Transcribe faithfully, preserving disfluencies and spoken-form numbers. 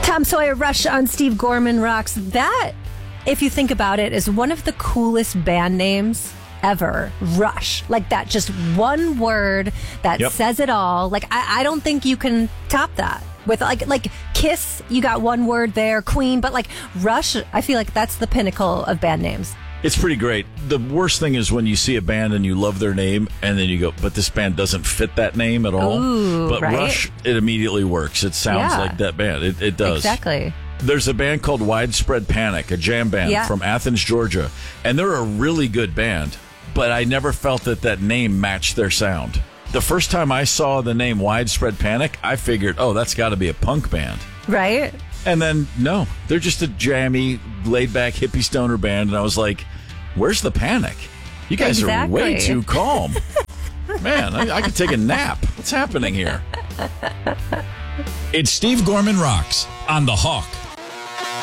Tom Sawyer, Rush on Steve Gorman Rocks. That, if you think about it, is one of the coolest band names ever. Rush. Like that, just one word that Yep. says it all. Like, I, I don't think you can top that. With like like Kiss, you got one word there, Queen, but like Rush, I feel like that's the pinnacle of band names. It's pretty great. The worst thing is when you see a band and you love their name, and then you go, but this band doesn't fit that name at all. Ooh, but right? Rush, it immediately works. It sounds Yeah. like that band. It, it does. Exactly. There's a band called Widespread Panic, a jam band Yeah. from Athens, Georgia, and they're a really good band, but I never felt that that name matched their sound. The first time I saw the name Widespread Panic, I figured, oh, that's got to be a punk band. Right? And then, no, they're just a jammy, laid-back hippie stoner band, and I was like, where's the panic? You guys Exactly. are way too calm. Man, I, I could take a nap. What's happening here? It's Steve Gorman Rocks on The Hawk.